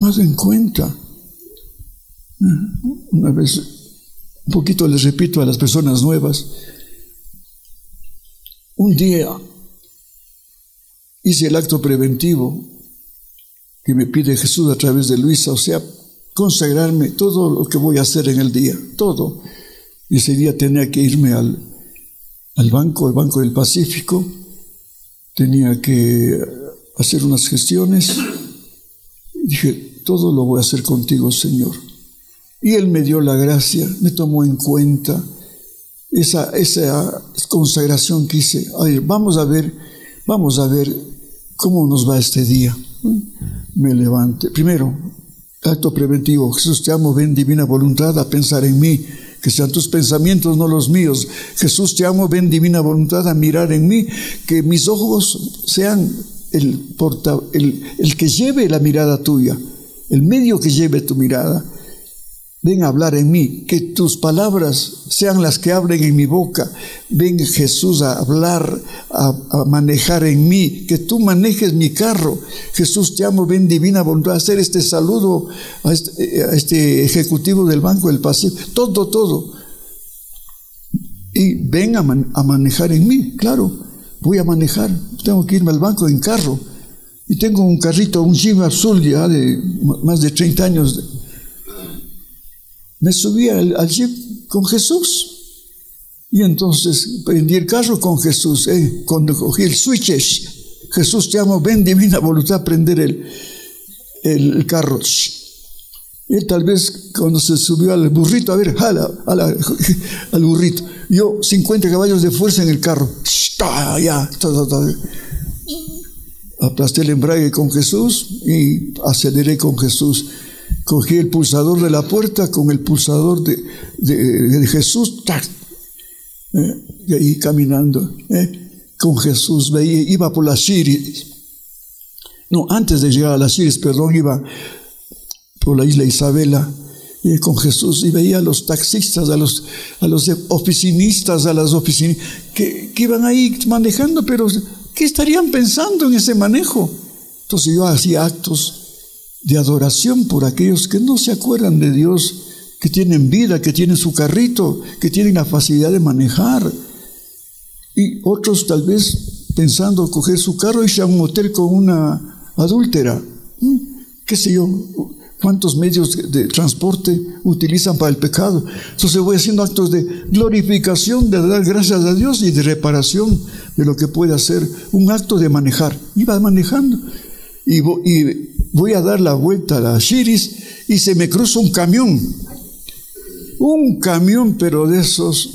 tomado en cuenta. Una vez, un poquito les repito a las personas nuevas, un día hice el acto preventivo que me pide Jesús a través de Luisa, o sea, consagrarme todo lo que voy a hacer en el día, todo. Y ese día tenía que irme al banco, el Banco del Pacífico, tenía que hacer unas gestiones. Dije, todo lo voy a hacer contigo, Señor. Y Él me dio la gracia, me tomó en cuenta esa consagración que hice. Ay, vamos a ver cómo nos va este día. Me levanté. Primero, acto preventivo. Jesús, te amo, ven divina voluntad a pensar en mí. Que sean tus pensamientos, no los míos. Jesús, te amo, ven divina voluntad a mirar en mí. Que mis ojos sean el que lleve la mirada tuya, el medio que lleve tu mirada. Ven a hablar en mí, que tus palabras sean las que hablen en mi boca. Ven, Jesús, a hablar, a manejar en mí, que tú manejes mi carro. Jesús, te amo, ven divina voluntad, hacer este saludo a este ejecutivo del Banco del Pacífico, todo. Y ven a manejar en mí, claro, voy a manejar, tengo que irme al banco en carro. Y tengo un carrito, un Jeep azul ya de más de 30 años. Me subí al Jeep con Jesús. Y entonces prendí el carro con Jesús. Cuando cogí el switch, Jesús, te amo, ven divina voluntad, prender el carro. Él tal vez cuando se subió al burrito, a ver, jala al burrito. Yo 50 caballos de fuerza en el carro. Aplasté el embrague con Jesús y aceleré con Jesús. Cogí el pulsador de la puerta con el pulsador de Jesús, y ahí caminando con Jesús. Iba por las Chiris. No, antes de llegar a las Chiris, iba por la isla Isabela con Jesús, y veía a los taxistas, a los oficinistas, que iban ahí manejando, pero ¿qué estarían pensando en ese manejo? Entonces yo hacía actos de adoración por aquellos que no se acuerdan de Dios, que tienen vida, que tienen su carrito, que tienen la facilidad de manejar. Y otros tal vez pensando coger su carro y irse a un hotel con una adúltera. ¿Qué sé yo? ¿Cuántos medios de transporte utilizan para el pecado? Entonces voy haciendo actos de glorificación, de dar gracias a Dios y de reparación de lo que puede hacer. Un acto de manejar. Iba manejando y voy a dar la vuelta a la Chiris y se me cruza un camión. Un camión, pero de esos.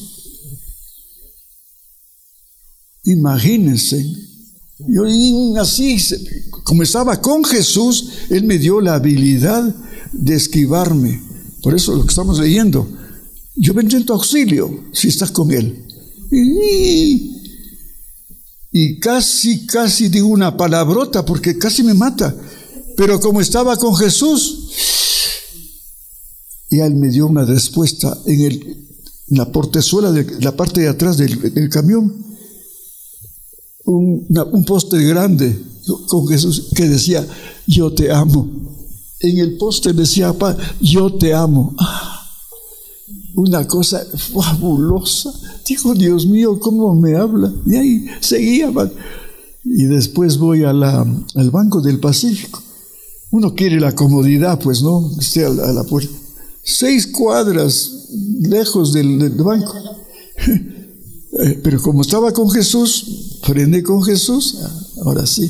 Imagínense. Yo así, como estaba con Jesús, Él me dio la habilidad de esquivarme. Por eso lo que estamos leyendo. Yo vendré en tu auxilio si estás con Él. Y casi digo una palabrota porque casi me mata. Pero como estaba con Jesús, y Él me dio una respuesta en la portezuela de la parte de atrás del camión. Un poste grande con Jesús que decía, yo te amo. En el poste decía, papá, yo te amo. Una cosa fabulosa. Dijo, Dios mío, ¿cómo me habla? Y ahí seguía. Y después voy al Banco del Pacífico. Uno quiere la comodidad, pues, ¿no? Esté a la puerta. 6 cuadras lejos del banco. Pero como estaba con Jesús, frené con Jesús, ahora sí.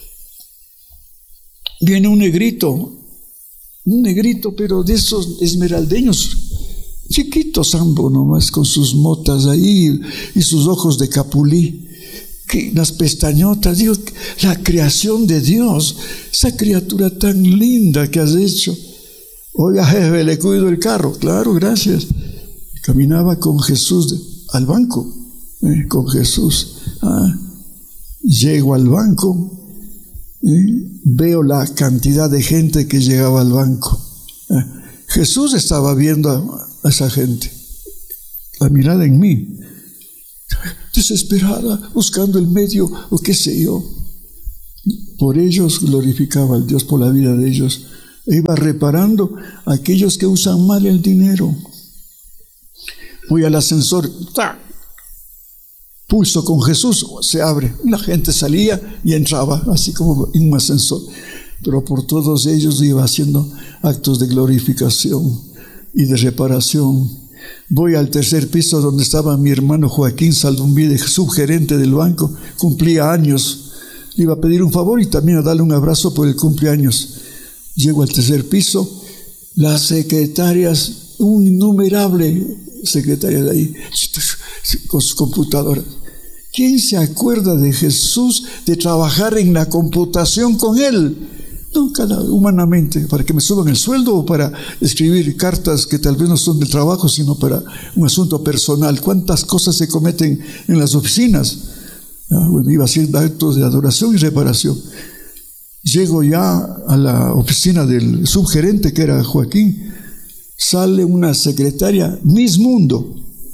Viene un negrito, pero de esos esmeraldeños, chiquitos ambos nomás, con sus motas ahí y sus ojos de capulí, las pestañotas. Digo, la creación de Dios, esa criatura tan linda que has hecho. Oiga, jefe, le cuido el carro. Claro, gracias. Caminaba con Jesús al banco. Con Jesús. Llego al banco, veo la cantidad de gente que llegaba al banco. Jesús estaba viendo a esa gente, la mirada en mí, desesperada, buscando el medio o qué sé yo. Por ellos glorificaba al Dios, por la vida de ellos. Iba reparando a aquellos que usan mal el dinero. Voy al ascensor, ¡tac! Pulso con Jesús, se abre. La gente salía y entraba, así como en un ascensor. Pero por todos ellos iba haciendo actos de glorificación y de reparación. Voy al tercer piso donde estaba mi hermano Joaquín Saldunvide, subgerente del banco. Cumplía años. Le iba a pedir un favor y también a darle un abrazo por el cumpleaños. Llego al tercer piso, las secretarias, un innumerable secretarias de ahí, con sus computadoras. ¿Quién se acuerda de Jesús, de trabajar en la computación con Él? No, humanamente, para que me suban el sueldo o para escribir cartas que tal vez no son de trabajo, sino para un asunto personal. ¿Cuántas cosas se cometen en las oficinas? Bueno, iba haciendo actos de adoración y reparación. Llego ya a la oficina del subgerente, que era Joaquín. Sale una secretaria, Miss Mundo,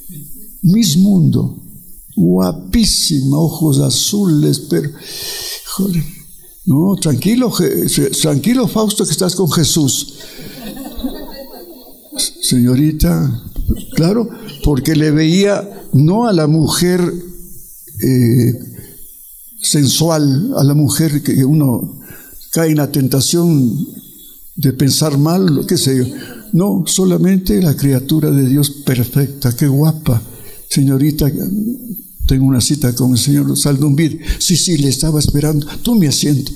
guapísima, ojos azules, pero, joder, no, tranquilo, Fausto, que estás con Jesús. Señorita, claro, porque le veía no a la mujer sensual, a la mujer que uno cae en la tentación de pensar mal, qué sé yo. No, solamente la criatura de Dios perfecta. Qué guapa. Señorita, tengo una cita con el señor Saldunvide. Sí, le estaba esperando. Tome asiento.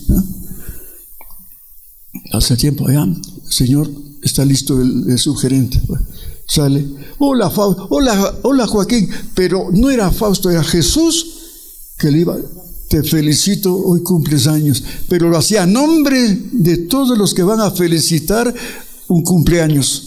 Hace tiempo ya, señor, está listo el subgerente. Sale. Hola, hola Joaquín. Pero no era Fausto, era Jesús que le iba. Te felicito, hoy cumples años. Pero lo hacía a nombre de todos los que van a felicitar un cumpleaños.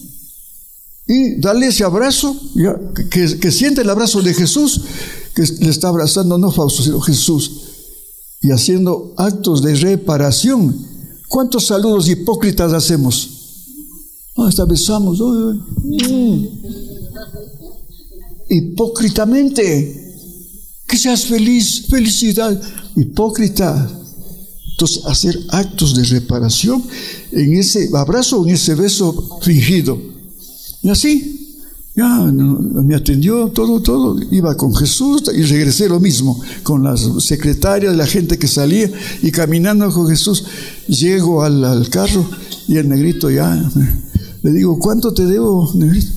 Y darle ese abrazo, ya, que siente el abrazo de Jesús, que le está abrazando no Fausto, sino Jesús. Y haciendo actos de reparación. ¿Cuántos saludos hipócritas hacemos? Hasta besamos. Hipócritamente. Que seas feliz, felicidad. Hipócrita. Entonces, hacer actos de reparación en ese abrazo, en ese beso fingido. Y así, ya me atendió todo. Iba con Jesús y regresé lo mismo, con las secretarias, la gente que salía, y caminando con Jesús. Llego al carro y el negrito ya, le digo, ¿cuánto te debo, negrito?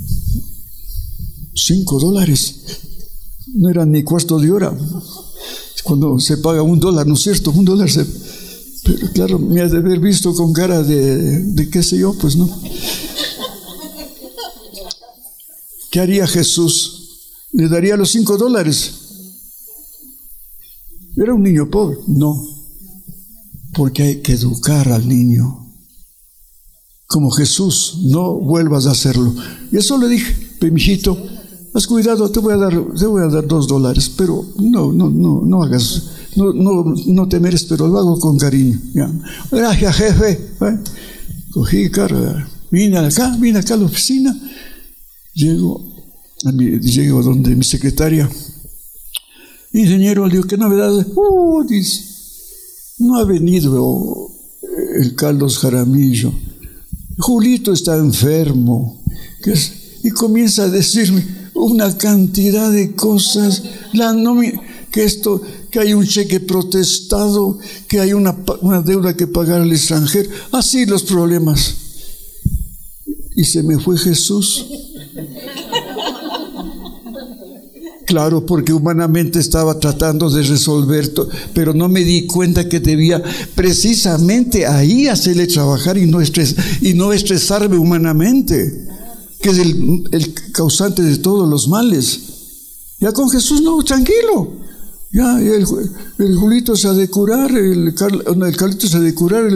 $5. No era ni cuarto de hora. Cuando se paga $1, ¿no es cierto? $1 pero claro, me ha de haber visto con cara de qué sé yo, pues no. ¿Qué haría Jesús? ¿Le daría los $5? ¿Era un niño pobre? No, porque hay que educar al niño. Como Jesús, no vuelvas a hacerlo. Y eso le dije, mijito, haz cuidado, te voy a dar $2, pero no hagas, no te mereces, pero lo hago con cariño. Ya. Gracias, jefe. Cogí carga, vine acá a la oficina, llego donde mi secretaria. Ingeniero, le digo, ¿qué novedades? Dice, no ha venido el Carlos Jaramillo. Julito está enfermo. Y comienza a decirme una cantidad de cosas, que hay un cheque protestado, que hay una deuda que pagar al extranjero, así los problemas. Y se me fue Jesús. Claro, porque humanamente estaba tratando de resolver todo, pero no me di cuenta que debía precisamente ahí hacerle trabajar y no estresarme humanamente, que es el causante de todos los males. Ya con Jesús no, tranquilo. Ya el Julito se ha de curar, el Carlito se ha de curar,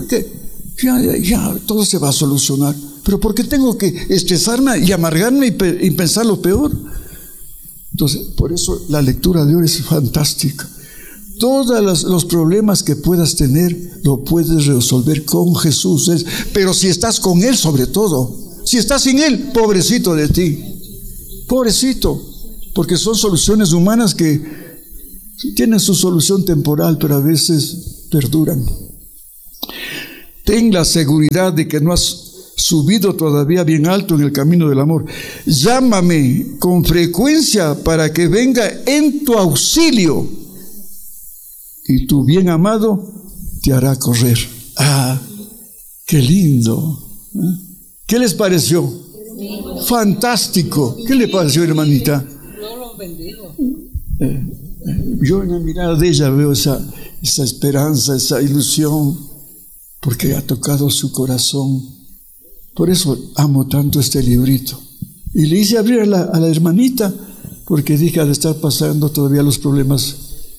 ya todo se va a solucionar. Pero ¿por qué tengo que estresarme y amargarme y pensar lo peor? Entonces, por eso la lectura de hoy es fantástica. Todos los problemas que puedas tener lo puedes resolver con Jesús, pero si estás con Él sobre todo. Si estás sin Él, pobrecito de ti, pobrecito, porque son soluciones humanas que tienen su solución temporal, pero a veces perduran. ten la seguridad de que no has subido todavía bien alto en el camino del amor. Llámame con frecuencia para que venga en tu auxilio y tu bien amado te hará correr. ¡Ah, qué lindo! ¿Qué les pareció? Fantástico. ¿Qué le pareció, hermanita? Yo en la mirada de ella veo esa esperanza, esa ilusión, porque ha tocado su corazón. Por eso amo tanto este librito. Y le hice abrir a la hermanita, porque dije, ha de estar pasando todavía los problemas.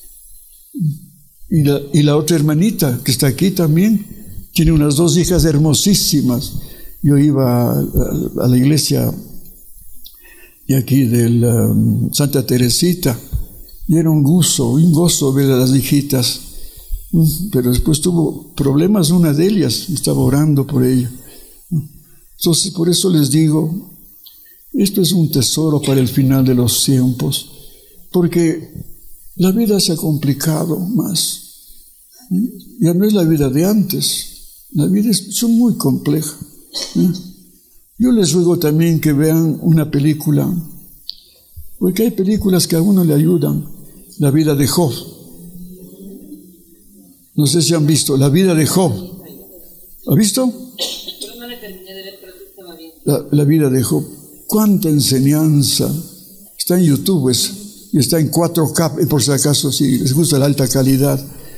Y la otra hermanita, que está aquí también, tiene unas 2 hijas hermosísimas. Yo iba a la iglesia de aquí del Santa Teresita, y era un gozo ver a las hijitas. Pero después tuvo problemas una de ellas, estaba orando por ella. Entonces, por eso les digo, esto es un tesoro para el final de los tiempos, porque la vida se ha complicado más. Ya no es la vida de antes, la vida es muy compleja. Yo les ruego también que vean una película, porque hay películas que a uno le ayudan. La vida de Job. No sé si han visto La vida de Job. ¿Ha visto? La vida de Job. Cuánta enseñanza. Está en YouTube y está en 4K, por si acaso, si les gusta la alta calidad.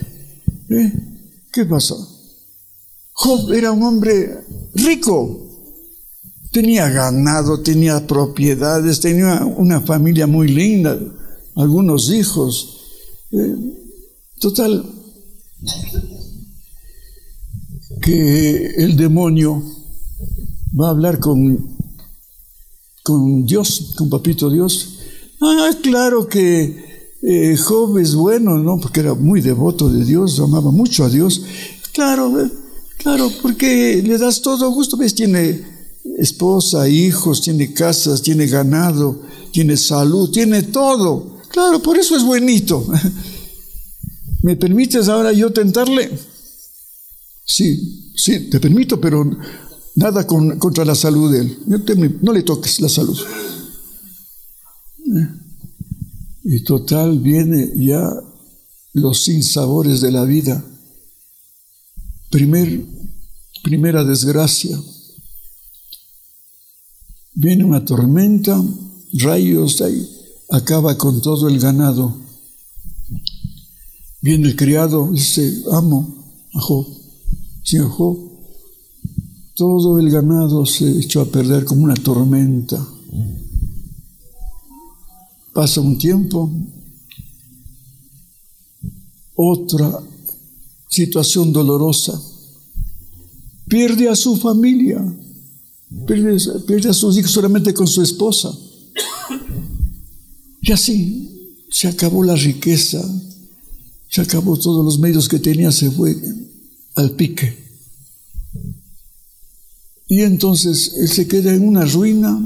¿Qué pasó? Job era un hombre rico. Tenía ganado, tenía propiedades, tenía una familia muy linda, algunos hijos. Total, que el demonio va a hablar con Dios, con Papito Dios. Claro que Job es bueno, ¿no? Porque era muy devoto de Dios, amaba mucho a Dios. Claro, porque le das todo gusto. ¿Ves? Tiene esposa, hijos, tiene casas, tiene ganado, tiene salud, tiene todo. Claro, por eso es buenito. ¿Me permites ahora yo tentarle? Sí, te permito, pero nada contra la salud de él. No le toques la salud. Y total, viene ya los sinsabores de la vida. Primera desgracia. Viene una tormenta, rayos, ahí, acaba con todo el ganado. Viene el criado, dice, amo a Job. Señor Job, todo el ganado se echó a perder como una tormenta. Pasa un tiempo, otra situación dolorosa. Pierde a su familia, pierde a sus hijos solamente con su esposa. Y así se acabó la riqueza, se acabó todos los medios que tenía, se fue al pique. Y entonces él se queda en una ruina,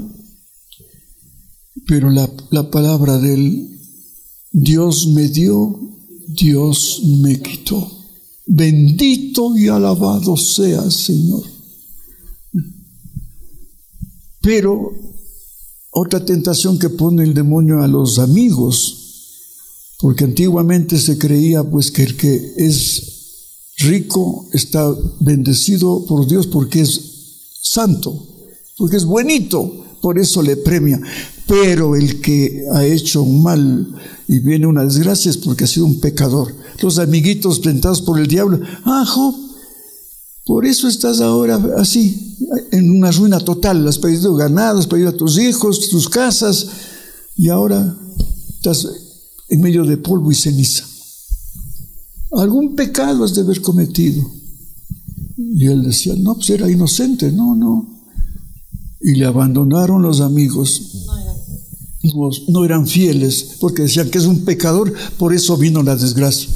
pero la palabra de él, Dios me dio, Dios me quitó. Bendito y alabado sea, Señor. Pero otra tentación que pone el demonio a los amigos, porque antiguamente se creía pues que el que es rico está bendecido por Dios porque es santo, porque es buenito, por eso le premia. Pero el que ha hecho un mal y viene una desgracia es porque ha sido un pecador. Los amiguitos tentados por el diablo, Job, por eso estás ahora así, en una ruina total. Has perdido ganado, has perdido a tus hijos, tus casas, y ahora estás en medio de polvo y ceniza. Algún pecado has de haber cometido. Y él decía, no, pues era inocente, no. Y le abandonaron los amigos. No eran fieles, porque decían que es un pecador, por eso vino la desgracia.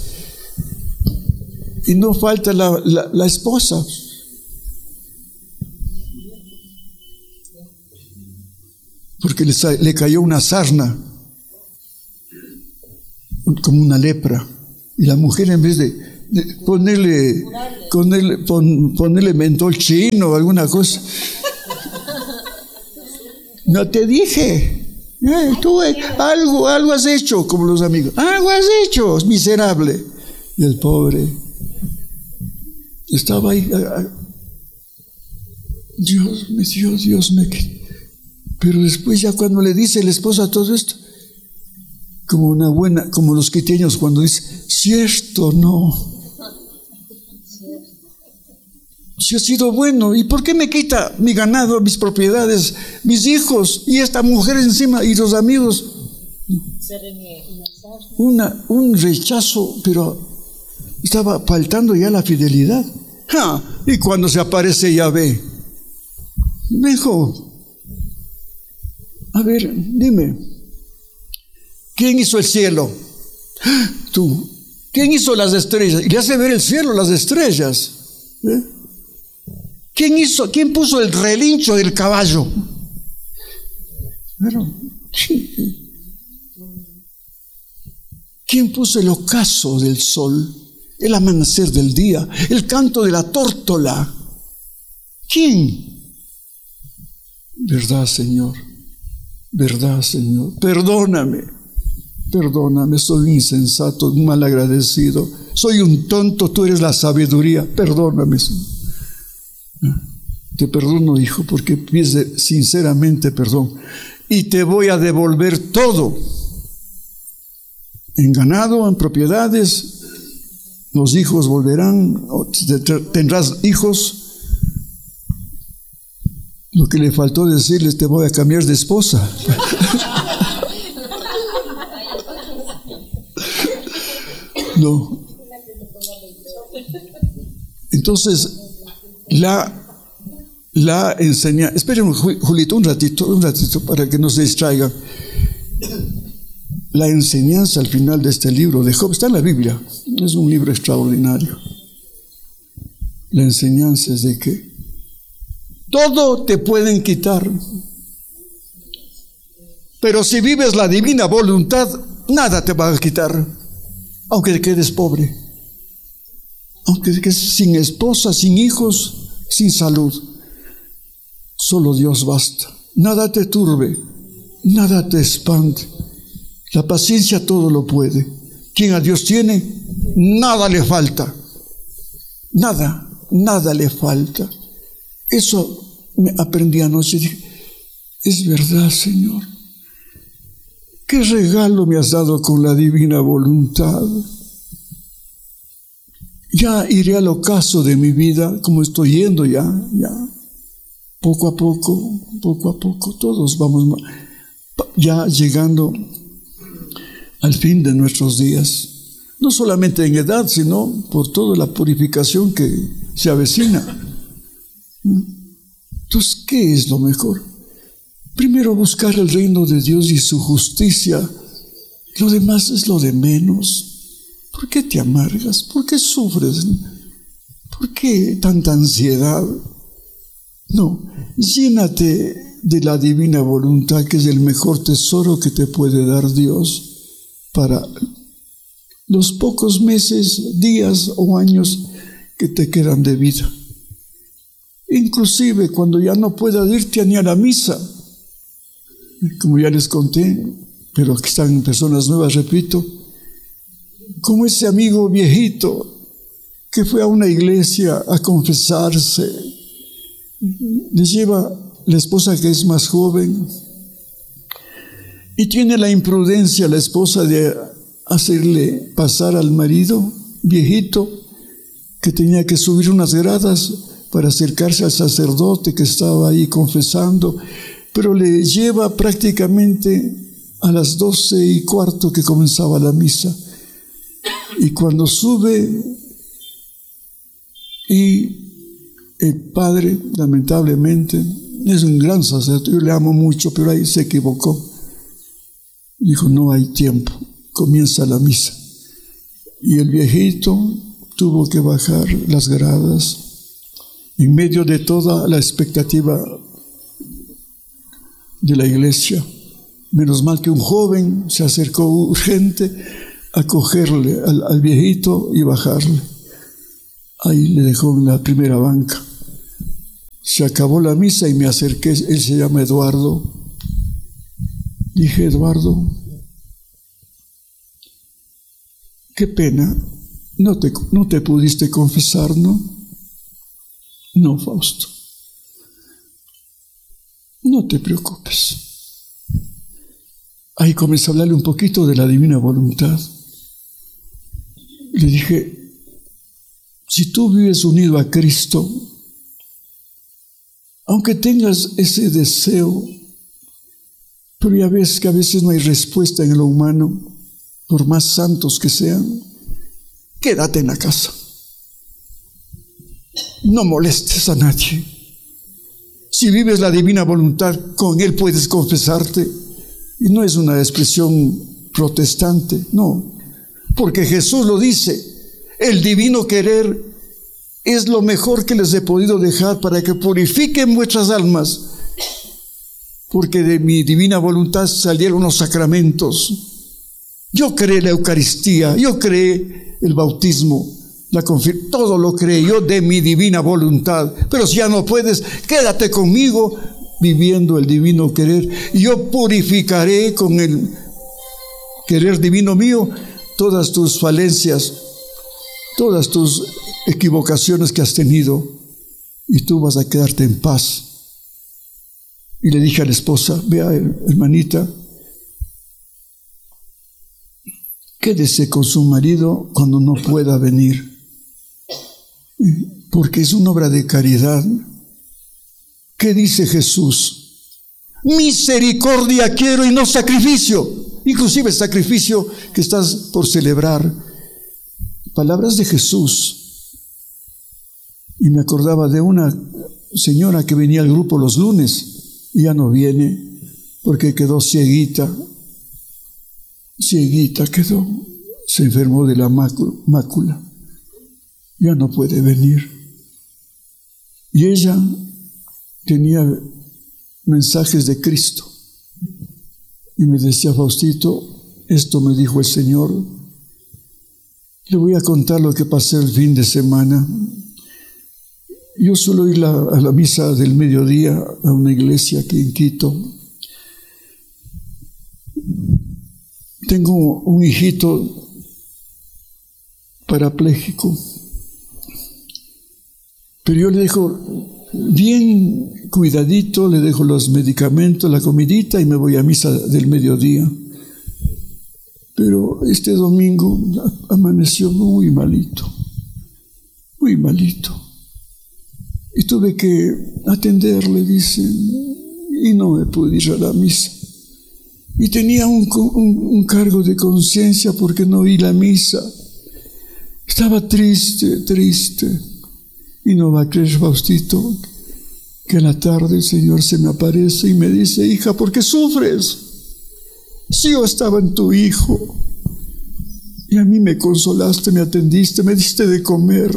Y no falta la esposa. Porque le cayó una sarna, como una lepra. Y la mujer, en vez de ponerle mentol chino o alguna cosa. No te dije. Tú algo has hecho, como los amigos. Algo has hecho, miserable. Y el pobre estaba ahí. Dios me. Pero después ya cuando le dice la esposa todo esto, como los quiteños cuando dice, cierto, no. Si ha sido bueno, ¿y por qué me quita mi ganado, mis propiedades, mis hijos y esta mujer encima y los amigos? Un rechazo, pero estaba faltando ya la fidelidad. Y cuando se aparece Yahvé, me dijo, a ver, dime, ¿quién hizo el cielo? Tú. ¿Quién hizo las estrellas? Y le hace ver el cielo, las estrellas. ¿Quién puso el relincho del caballo? ¿Quién puso el ocaso del sol, el amanecer del día, el canto de la tórtola? ¿Quién? ¿Verdad, Señor? ¿Verdad, Señor? Perdóname, soy un insensato, un malagradecido, soy un tonto, tú eres la sabiduría, perdóname, Señor. Te perdono, hijo, porque pides sinceramente perdón, y te voy a devolver todo, en ganado, en propiedades, los hijos volverán, tendrás hijos. Lo que le faltó decirles, te voy a cambiar de esposa. No. Entonces, la enseñanza. Esperen, Julito, un ratito, para que no se distraigan. La enseñanza al final de este libro de Job está en la Biblia. Es un libro extraordinario. La enseñanza es de que todo te pueden quitar, pero si vives la divina voluntad, nada te va a quitar, aunque te quedes pobre, aunque te quedes sin esposa, sin hijos, sin salud. Solo Dios basta. Nada te turbe, nada te espante. La paciencia todo lo puede. Quien a Dios tiene, nada le falta. Nada le falta. Eso me aprendí anoche. Dije, es verdad, Señor. ¿Qué regalo me has dado con la divina voluntad? Ya iré al ocaso de mi vida, como estoy yendo ya. Poco a poco, todos vamos ya llegando al fin de nuestros días. No solamente en edad, sino por toda la purificación que se avecina. Entonces, ¿qué es lo mejor? Primero, buscar el reino de Dios y su justicia. Lo demás es lo de menos. ¿Por qué te amargas? ¿Por qué sufres? ¿Por qué tanta ansiedad? No, llénate de la divina voluntad, que es el mejor tesoro que te puede dar Dios para los pocos meses, días o años que te quedan de vida. Inclusive cuando ya no puedas irte ni a la misa, como ya les conté, pero que están personas nuevas, repito, como ese amigo viejito que fue a una iglesia a confesarse, le lleva la esposa que es más joven y tiene la imprudencia la esposa de hacerle pasar al marido viejito que tenía que subir unas gradas para acercarse al sacerdote que estaba ahí confesando, pero le lleva prácticamente a las 12:15 que comenzaba la misa. Y cuando sube, y el padre, lamentablemente, es un gran sacerdote, yo le amo mucho, pero ahí se equivocó. Dijo, no hay tiempo, comienza la misa. Y el viejito tuvo que bajar las gradas en medio de toda la expectativa de la iglesia. Menos mal que un joven se acercó urgente a cogerle al viejito y bajarle. Ahí le dejó en la primera banca. Se acabó la misa y me acerqué. Él se llama Eduardo. Dije, Eduardo, qué pena, no te pudiste confesar, ¿no? No, Fausto, no te preocupes. Ahí comencé a hablarle un poquito de la divina voluntad. Le dije, si tú vives unido a Cristo, aunque tengas ese deseo, pero ya ves que a veces no hay respuesta en lo humano, por más santos que sean, quédate en la casa. No molestes a nadie. Si vives la divina voluntad, con Él puedes confesarte. Y no es una expresión protestante, no. Porque Jesús lo dice, el divino querer es lo mejor que les he podido dejar para que purifiquen vuestras almas. Porque de mi divina voluntad salieron los sacramentos. Yo creé la Eucaristía, yo creé el bautismo, todo lo creé yo de mi divina voluntad. Pero si ya no puedes, quédate conmigo viviendo el divino querer. Y yo purificaré con el querer divino mío todas tus falencias, todas tus equivocaciones que has tenido, y tú vas a quedarte en paz. Y le dije a la esposa, vea, hermanita, quédese con su marido cuando no pueda venir, porque es una obra de caridad. ¿Qué dice Jesús? Misericordia quiero y no sacrificio. Inclusive el sacrificio que estás por celebrar. Palabras de Jesús. Y me acordaba de una señora que venía al grupo los lunes y ya no viene porque quedó cieguita quedó, se enfermó de la mácula, ya no puede venir. Y ella tenía mensajes de Cristo y me decía, Faustito, esto me dijo el Señor. Le voy a contar lo que pasé el fin de semana. Yo suelo ir a la misa del mediodía a una iglesia aquí en Quito. Tengo un hijito parapléjico, pero yo le dejo bien cuidadito, le dejo los medicamentos, la comidita y me voy a misa del mediodía. Pero este domingo amaneció muy malito, y tuve que atenderle, dicen, y no me pude ir a la misa. Y tenía un cargo de conciencia porque no oí la misa. Estaba triste. Y no va a creer, Faustito, que a la tarde el Señor se me aparece y me dice, hija, ¿por qué sufres? Si yo estaba en tu hijo, y a mí me consolaste, me atendiste, me diste de comer.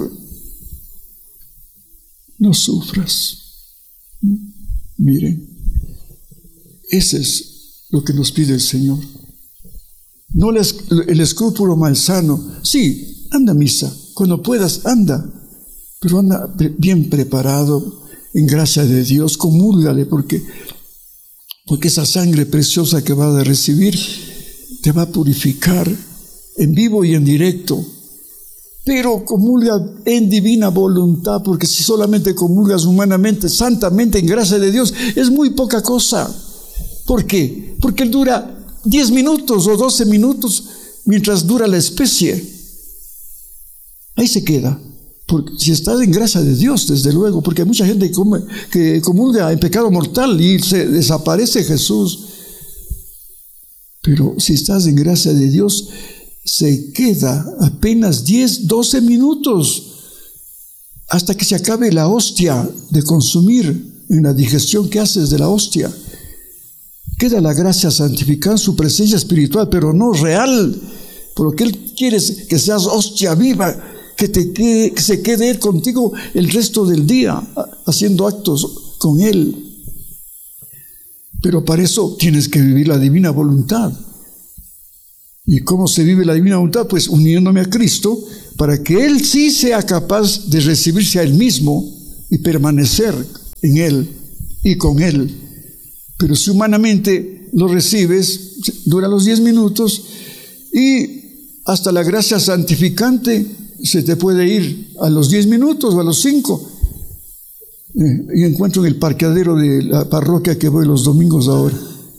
No sufras. Miren, ese es lo que nos pide el Señor. No el escrúpulo malsano. Sí, anda a misa, cuando puedas anda, pero anda bien preparado, en gracia de Dios, comúlgale, porque esa sangre preciosa que vas a recibir te va a purificar en vivo y en directo. Pero comulga en divina voluntad, porque si solamente comulgas humanamente, santamente, en gracia de Dios, es muy poca cosa. ¿Por qué? Porque él dura 10 minutos o 12 minutos mientras dura la especie. Ahí se queda. Porque si estás en gracia de Dios, desde luego, porque hay mucha gente que comulga en pecado mortal y se desaparece Jesús. Pero si estás en gracia de Dios, se queda apenas 10, 12 minutos hasta que se acabe la hostia de consumir en la digestión que haces de la hostia. Queda la gracia santificada, su presencia espiritual, pero no real, porque Él quiere que seas hostia viva, que se quede Él contigo el resto del día, haciendo actos con Él. Pero para eso tienes que vivir la divina voluntad. ¿Y cómo se vive la divina voluntad? Pues uniéndome a Cristo para que Él sí sea capaz de recibirse a Él mismo y permanecer en Él y con Él. Pero si humanamente lo recibes, dura los 10 minutos y hasta la gracia santificante se te puede ir a los 10 minutos o a los 5. Y encuentro en el parqueadero de la parroquia que voy los domingos ahora,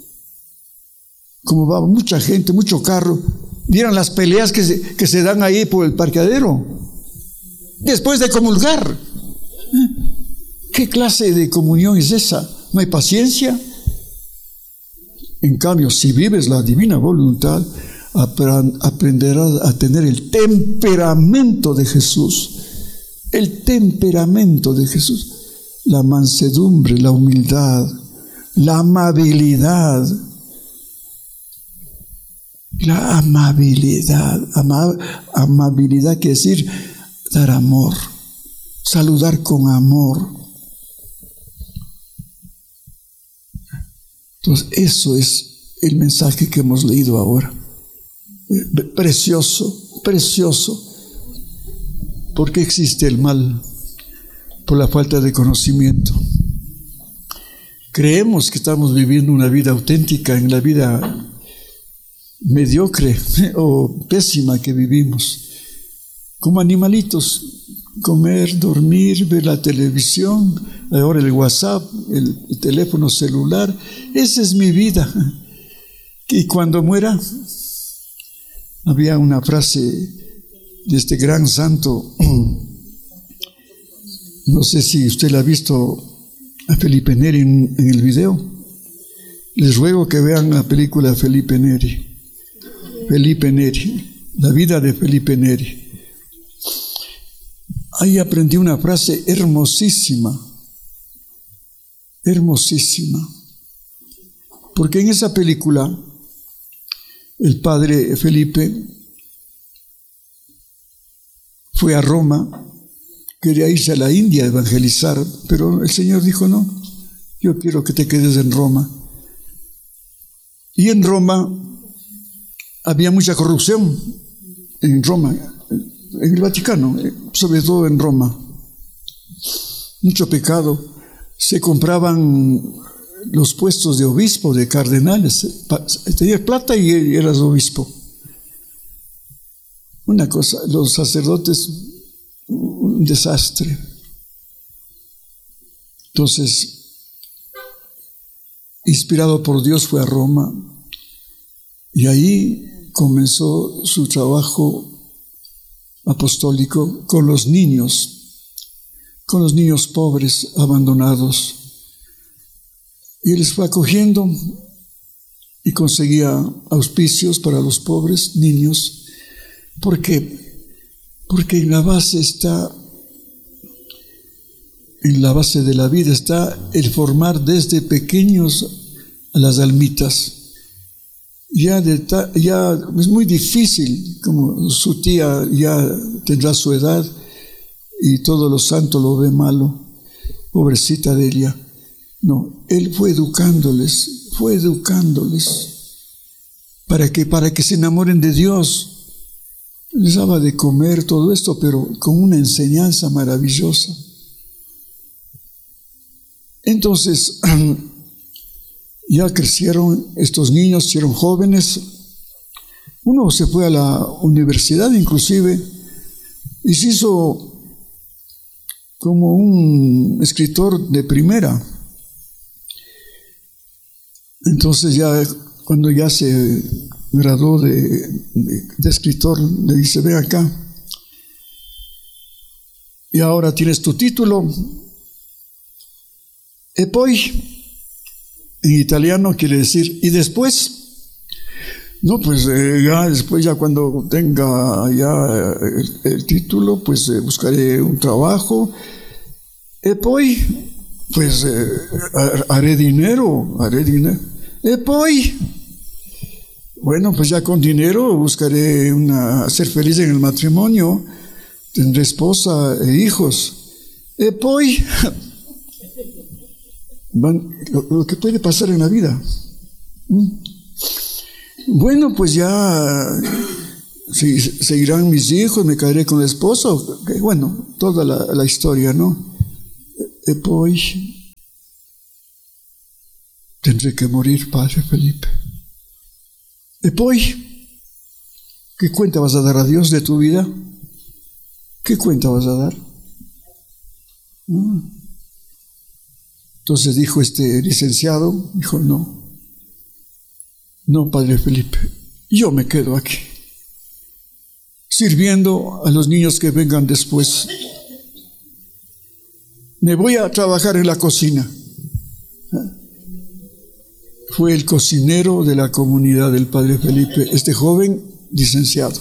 como va mucha gente, mucho carro. Vieron las peleas que se dan ahí por el parqueadero después de comulgar. ¿Qué clase de comunión es esa? ¿No hay paciencia? En cambio, si vives la divina voluntad, aprenderás a tener el temperamento de Jesús. El temperamento de Jesús. La mansedumbre, la humildad, la amabilidad. La amabilidad. Amabilidad quiere decir dar amor, saludar con amor. Entonces, eso es el mensaje que hemos leído ahora. Precioso, precioso. ¿Por qué existe el mal? Por la falta de conocimiento. Creemos que estamos viviendo una vida auténtica en la vida mediocre o pésima que vivimos. Como animalitos, comer, dormir, ver la televisión, ahora el WhatsApp, el teléfono celular. Esa es mi vida. Y cuando muera, había una frase de este gran santo, no sé si usted la ha visto, a Felipe Neri en el video. Les ruego que vean la película Felipe Neri. Felipe Neri, la vida de Felipe Neri. Ahí aprendí una frase hermosísima, hermosísima. Porque en esa película, el padre Felipe fue a Roma, quería irse a la India a evangelizar, pero el Señor dijo, no, yo quiero que te quedes en Roma. Y en Roma había mucha corrupción, en Roma, en el Vaticano, sobre todo en Roma. Mucho pecado. Se compraban los puestos de obispo, de cardenales. Tenías plata y eras obispo. Una cosa, los sacerdotes, un desastre. Entonces, inspirado por Dios, fue a Roma y ahí comenzó su trabajo apostólico con los niños pobres, abandonados. Y él les fue acogiendo y conseguía auspicios para los pobres niños. ¿Por qué? Porque en la base de la vida está el formar desde pequeños a las almitas. Ya es muy difícil, como su tía ya tendrá su edad y todos los santos lo ven malo, pobrecita de ella. No, él fue educándoles para que se enamoren de Dios. Les daba de comer todo esto, pero con una enseñanza maravillosa. Entonces, ya crecieron estos niños, hicieron jóvenes. Uno se fue a la universidad inclusive y se hizo como un escritor de primera. Entonces cuando ya se graduó de escritor, le dice, ven acá, y ahora tienes tu título. E poi, en italiano quiere decir, ¿y después? No, pues después ya cuando tenga ya el título, pues buscaré un trabajo. E poi, pues haré dinero. E poi, bueno, pues ya con dinero buscaré ser feliz en el matrimonio, tendré esposa e hijos. E poi, lo que puede pasar en la vida. Bueno, pues ya Si seguirán mis hijos, me caeré con el esposo. Bueno, toda la historia, ¿no? Y pues tendré que morir, Padre Felipe. Y pues, ¿qué cuenta vas a dar a Dios de tu vida? ¿Qué cuenta vas a dar? Entonces dijo este licenciado, dijo, no, Padre Felipe, yo me quedo aquí, sirviendo a los niños que vengan después. Me voy a trabajar en la cocina. Fue el cocinero de la comunidad del Padre Felipe, este joven licenciado.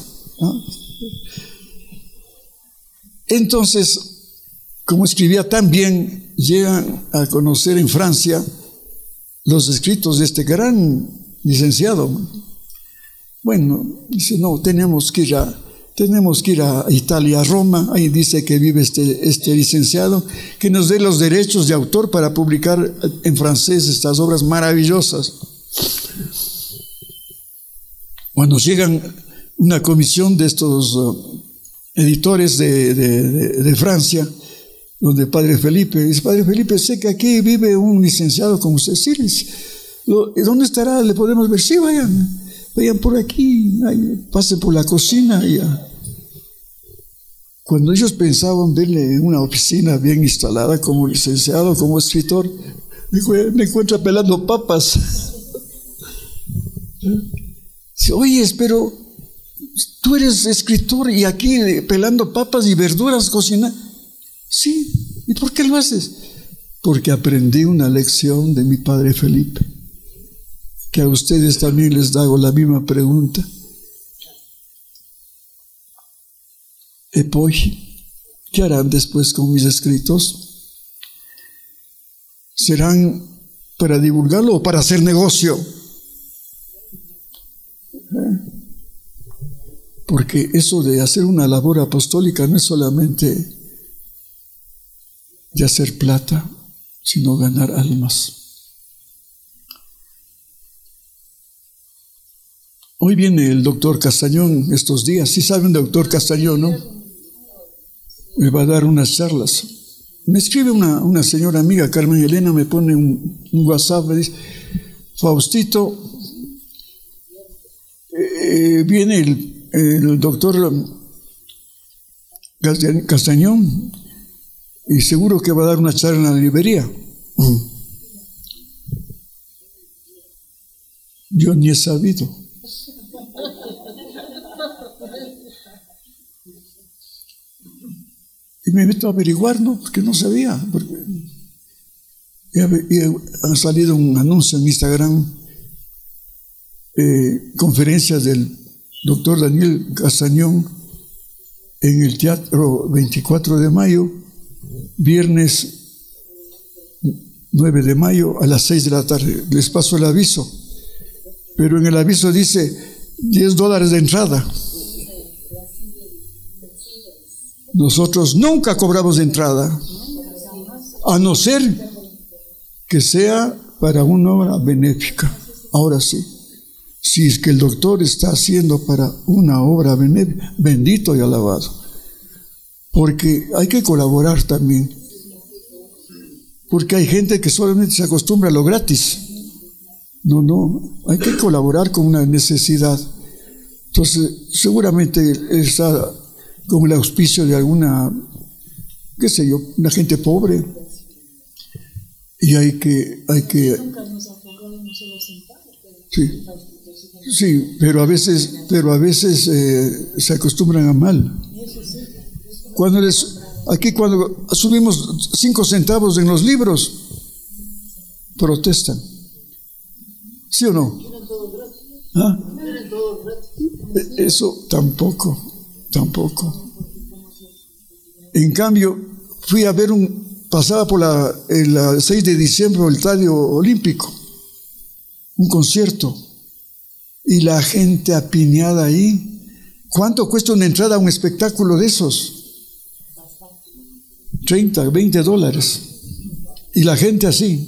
Entonces, como escribía tan bien, llegan a conocer en Francia los escritos de este gran licenciado. Bueno, dice, no, tenemos que ir a Italia, a Roma. Ahí dice que vive este licenciado, que nos dé los derechos de autor para publicar en francés estas obras maravillosas. Cuando llegan una comisión de estos editores de Francia, donde Padre Felipe dice, Padre Felipe, sé que aquí vive un licenciado como usted. Sí, ¿dónde estará? ¿Le podemos ver? Sí, vayan por aquí, pasen por la cocina. Cuando ellos pensaban verle una oficina bien instalada como licenciado, como escritor, dijo, me encuentra pelando papas. Dice, oye, pero tú eres escritor y aquí pelando papas y verduras, cocina. Sí, ¿y por qué lo haces? Porque aprendí una lección de mi Padre Felipe, que a ustedes también les hago la misma pregunta. ¿Y pues, qué harán después con mis escritos? ¿Serán para divulgarlo o para hacer negocio? Porque eso de hacer una labor apostólica no es solamente de hacer plata, sino ganar almas. Hoy viene el doctor Castañón estos días. ¿Sí saben del doctor Castañón, no? Me va a dar unas charlas. Me escribe una señora amiga, Carmen Elena, me pone un WhatsApp, me dice, Faustito, viene el doctor Castañón y seguro que va a dar una charla en la librería. Yo ni he sabido. Y me meto a averiguar, ¿no? Porque no sabía. Porque ha salido un anuncio en Instagram, conferencias del doctor Daniel Castañón en el Teatro 24 de mayo, viernes 9 de mayo a las 6 de la tarde. Les paso el aviso. Pero en el aviso dice $10 de entrada. Nosotros nunca cobramos de entrada, a no ser que sea para una obra benéfica. Ahora sí, si es que el doctor está haciendo para una obra benéfica, bendito y alabado, porque hay que colaborar también, porque hay gente que solamente se acostumbra a lo gratis. No, hay que colaborar con una necesidad. Entonces, seguramente está con el auspicio de alguna, qué sé yo, una gente pobre, y hay que sí, pero a veces se acostumbran a mal. Cuando subimos 5 centavos en los libros, protestan. ¿Sí o no? ¿Ah? Eso tampoco. En cambio, fui a ver pasaba por el 6 de diciembre el Estadio Olímpico, un concierto, y la gente apiñada ahí. ¿Cuánto cuesta una entrada a un espectáculo de esos? $30, $20. Y la gente así.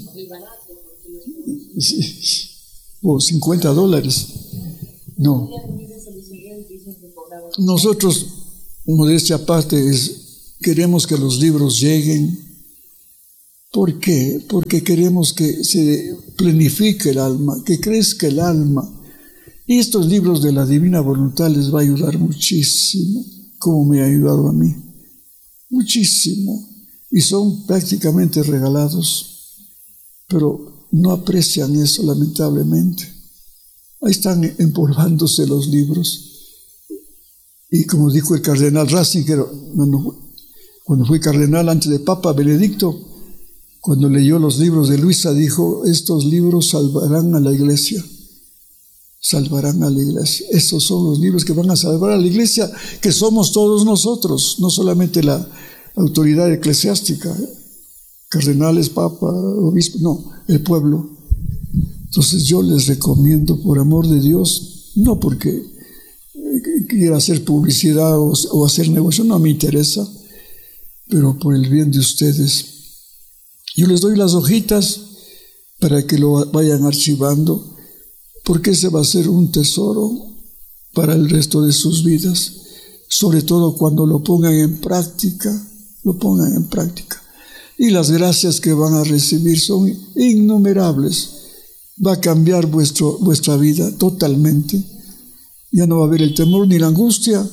O $50. No. Nosotros, modestia aparte, queremos que los libros lleguen. ¿Por qué? Porque queremos que se plenifique el alma, que crezca el alma. Y estos libros de la Divina Voluntad les va a ayudar muchísimo, como me ha ayudado a mí. Muchísimo. Y son prácticamente regalados, pero no aprecian eso, lamentablemente. Ahí están empolvándose los libros. Y como dijo el cardenal Ratzinger, cuando fue cardenal antes de Papa Benedicto, cuando leyó los libros de Luisa, dijo: estos libros salvarán a la iglesia. Salvarán a la iglesia. Estos son los libros que van a salvar a la iglesia, que somos todos nosotros, no solamente la autoridad eclesiástica, cardenales, papa, obispo, no, el pueblo. Entonces yo les recomiendo, por amor de Dios, no porque quiera hacer publicidad o hacer negocio, no me interesa, pero por el bien de ustedes. Yo les doy las hojitas para que lo vayan archivando, porque ese va a ser un tesoro para el resto de sus vidas, sobre todo cuando lo pongan en práctica, Y las gracias que van a recibir son innumerables. Va a cambiar vuestra vida totalmente. Ya no va a haber el temor ni la angustia,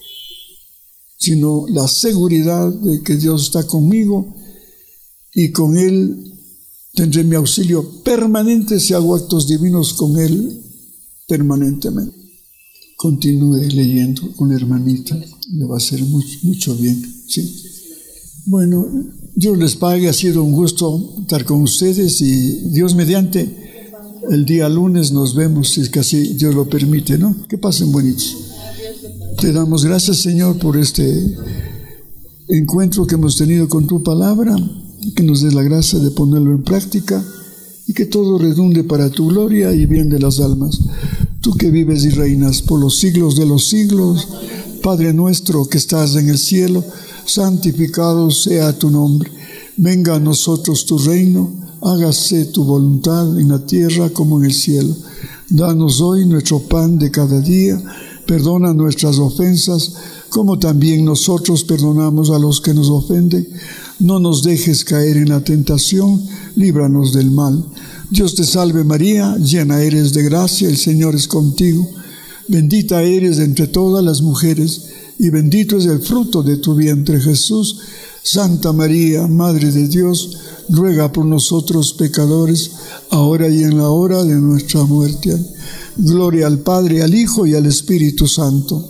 sino la seguridad de que Dios está conmigo y con Él tendré mi auxilio permanente si hago actos divinos con Él permanentemente. Continúe leyendo con la hermanita, le va a hacer mucho bien, ¿sí? Bueno, Dios les pague, ha sido un gusto estar con ustedes y Dios mediante, el día lunes nos vemos, si es que así Dios lo permite, ¿no? Que pasen bonitos. Te damos gracias, Señor, por este encuentro que hemos tenido con tu palabra, que nos dé la gracia de ponerlo en práctica y que todo redunde para tu gloria y bien de las almas. Tú que vives y reinas por los siglos de los siglos, Padre nuestro que estás en el cielo, santificado sea tu nombre. Venga a nosotros tu reino, hágase tu voluntad en la tierra como en el cielo. Danos hoy nuestro pan de cada día, perdona nuestras ofensas, como también nosotros perdonamos a los que nos ofenden. No nos dejes caer en la tentación, líbranos del mal. Dios te salve María, llena eres de gracia, el Señor es contigo. Bendita eres entre todas las mujeres, y bendito es el fruto de tu vientre Jesús. Santa María, Madre de Dios, ruega por nosotros pecadores, ahora y en la hora de nuestra muerte. Gloria al Padre, al Hijo y al Espíritu Santo.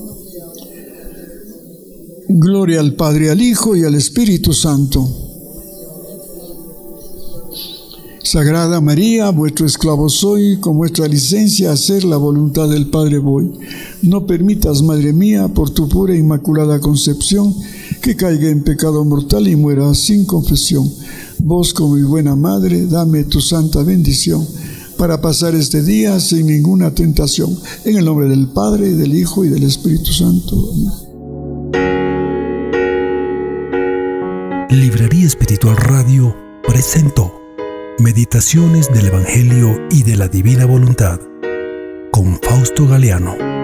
Gloria al Padre, al Hijo y al Espíritu Santo. Sagrada María, vuestro esclavo soy, con vuestra licencia a hacer la voluntad del Padre voy. No permitas, Madre mía, por tu pura e inmaculada concepción, que caiga en pecado mortal y muera sin confesión. Vos, como mi buena Madre, dame tu santa bendición, para pasar este día sin ninguna tentación. En el nombre del Padre, del Hijo y del Espíritu Santo. Amén. Librería Espiritual Radio presentó Meditaciones del Evangelio y de la Divina Voluntad con Fausto Galeano.